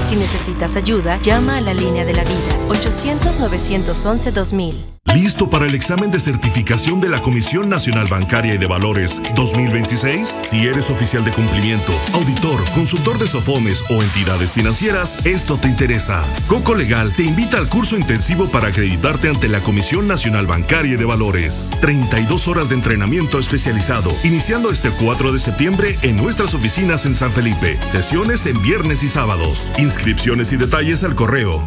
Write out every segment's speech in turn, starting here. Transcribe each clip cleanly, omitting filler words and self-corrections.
Si necesitas ayuda, llama a la línea de la vida, 800-911-2000. ¿Listo para el examen de certificación de la Comisión Nacional Bancaria y de Valores 2026? Si eres oficial de cumplimiento, auditor, consultor de SOFOMES o entidades financieras, esto te interesa. Coco Legal te invita al curso intensivo para acreditarte ante la Comisión Nacional Bancaria y de Valores. 32 horas de entrenamiento especializado, iniciando este 4 de septiembre en nuestras oficinas en San Felipe. Sesiones en viernes y sábados. Inscripciones y detalles al correo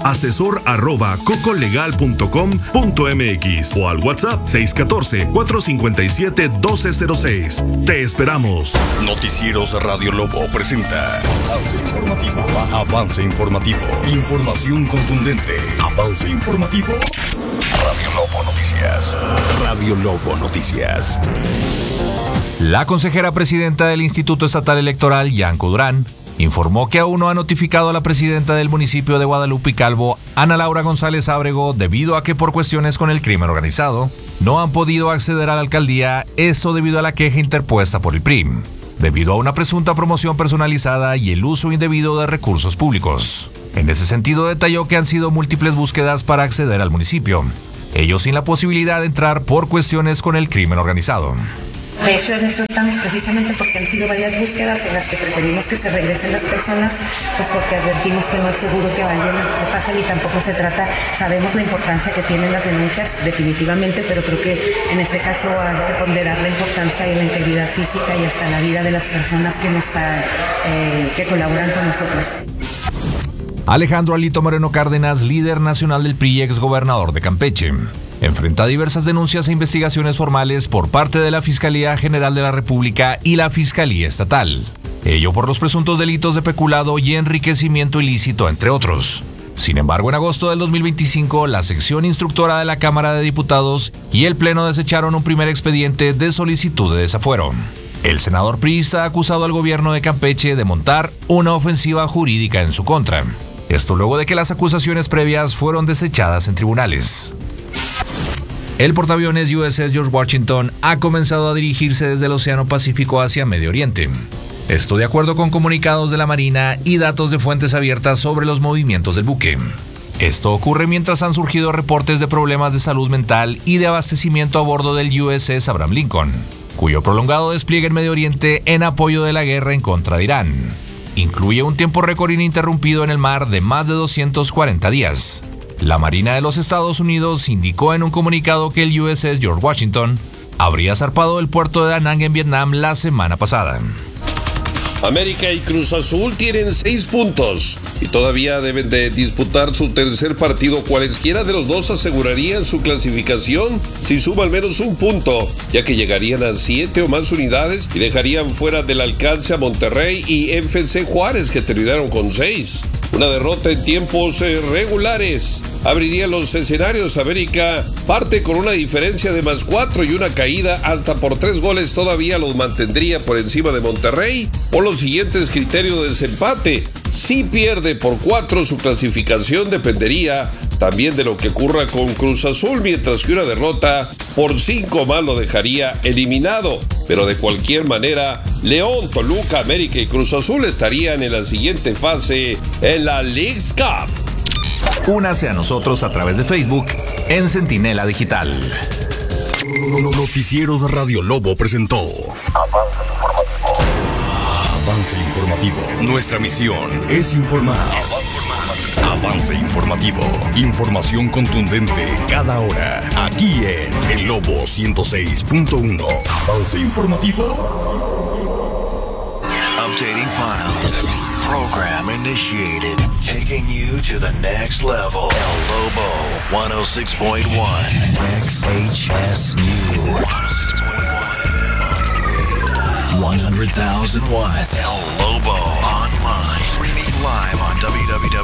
asesor@cocolegal.com.mx o al WhatsApp 614-457-1206. Te esperamos. Noticieros Radio Lobo presenta Avance Informativo. Avance Informativo. Información contundente. Avance Informativo. Radio Lobo Noticias. Radio Lobo Noticias. La consejera presidenta del Instituto Estatal Electoral, Yanko Durán, informó que aún no ha notificado a la presidenta del municipio de Guadalupe y Calvo, Ana Laura González Ábrego, debido a que por cuestiones con el crimen organizado no han podido acceder a la alcaldía, esto debido a la queja interpuesta por el PRI, debido a una presunta promoción personalizada y el uso indebido de recursos públicos. En ese sentido, detalló que han sido múltiples búsquedas para acceder al municipio, ellos sin la posibilidad de entrar por cuestiones con el crimen organizado. De hecho, en eso estamos precisamente porque han sido varias búsquedas en las que preferimos que se regresen las personas, pues porque advertimos que no es seguro que vayan, que pasen y tampoco se trata, sabemos la importancia que tienen las denuncias definitivamente, pero creo que en este caso hay que ponderar la importancia de la integridad física y hasta la vida de las personas que colaboran con nosotros. Alejandro Alito Moreno Cárdenas, líder nacional del PRI y exgobernador de Campeche, enfrenta diversas denuncias e investigaciones formales por parte de la Fiscalía General de la República y la Fiscalía Estatal. Ello por los presuntos delitos de peculado y enriquecimiento ilícito, entre otros. Sin embargo, en agosto del 2025, la sección instructora de la Cámara de Diputados y el Pleno desecharon un primer expediente de solicitud de desafuero. El senador priista ha acusado al gobierno de Campeche de montar una ofensiva jurídica en su contra. Esto luego de que las acusaciones previas fueron desechadas en tribunales. El portaaviones USS George Washington ha comenzado a dirigirse desde el Océano Pacífico hacia Medio Oriente. Esto de acuerdo con comunicados de la Marina y datos de fuentes abiertas sobre los movimientos del buque. Esto ocurre mientras han surgido reportes de problemas de salud mental y de abastecimiento a bordo del USS Abraham Lincoln, cuyo prolongado despliegue en Medio Oriente en apoyo de la guerra en contra de Irán incluye un tiempo récord ininterrumpido en el mar de más de 240 días. La Marina de los Estados Unidos indicó en un comunicado que el USS George Washington habría zarpado del puerto de Da Nang en Vietnam la semana pasada. América y Cruz Azul tienen 6 puntos y todavía deben de disputar su tercer partido. Cualesquiera de los dos asegurarían su clasificación si suma al menos un punto, ya que llegarían a 7 o más unidades y dejarían fuera del alcance a Monterrey y FC Juárez, que terminaron con 6. Una derrota en tiempos regulares abriría los escenarios. América parte con una diferencia de +4 y una caída hasta por 3 goles todavía los mantendría por encima de Monterrey por los siguientes criterios de desempate. Si pierde por 4, su clasificación dependería también de lo que ocurra con Cruz Azul, mientras que una derrota por 5 más lo dejaría eliminado. Pero de cualquier manera, León, Toluca, América y Cruz Azul estarían en la siguiente fase en la Leagues Cup. Únase a nosotros a través de Facebook en Centinela Digital. Noticieros Radio Lobo presentó Avance Informativo. Nuestra misión es informar. Avance Informativo. Información contundente cada hora. Aquí en El Lobo 106.1. Avance Informativo. Updating files. Program initiated. Taking you to the next level. El Lobo 106.1. XHSU. 100,000 watts. El Lobo online. Streaming live on www.